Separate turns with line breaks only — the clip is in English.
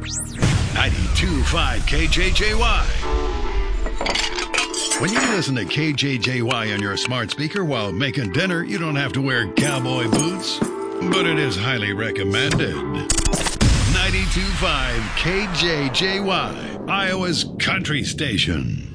92.5 KJJY. When you listen to KJJY on your smart speaker while making dinner, you don't have to wear cowboy boots, but it is highly recommended. 92.5 KJJY, Iowa's country station.